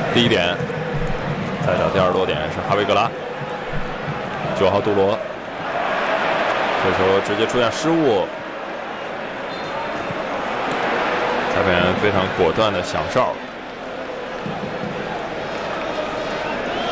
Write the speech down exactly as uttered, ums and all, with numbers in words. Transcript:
第一点，再找第二多点是哈维格拉，九号杜罗，这球直接出现失误，裁判员非常果断的响哨。